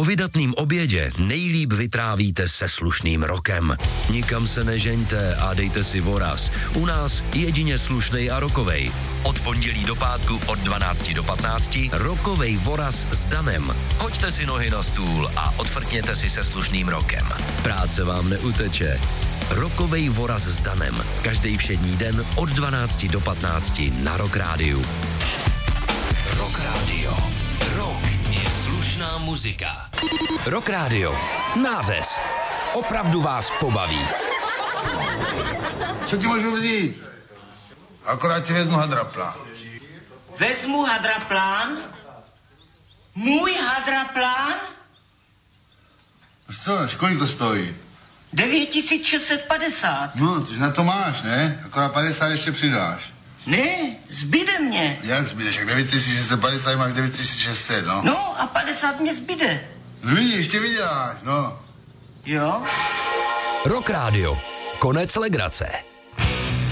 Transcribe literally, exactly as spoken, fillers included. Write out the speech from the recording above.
Po vydatným obědě nejlíp vytrávíte se slušným rokem. Nikam se nežeňte a dejte si voraz. U nás jedině slušnej a rokovej. Od pondělí do pátku od dvanácti do patnácti rokovej voraz s Danem. Hoďte si nohy na stůl a odfrkněte si se slušným rokem. Práce vám neuteče. Rokovej voraz s Danem. Každý všední den od dvanácti do patnácti na Rock Rádiu. Rock Rádio. Rock je slušná muzika. Rock Rádio. Nářez. Opravdu vás pobaví. Co ti můžu vzít? Akorát ti vezmu hadraplán. Vezmu hadraplán? Můj hadraplán? Co, kolik to stojí? devět tisíc šest set padesát. No, tyž na to máš, ne? Akorát padesát ještě přidáš. Ne, zbyde mě. Jak zbydeš? Jak devět tisíc šest set padesát máš devět tisíc šest set, no. No a padesát mě zbyde. No vidíš, ještě vyděláš, no. Jo? Rock Rádio. Konec legrace.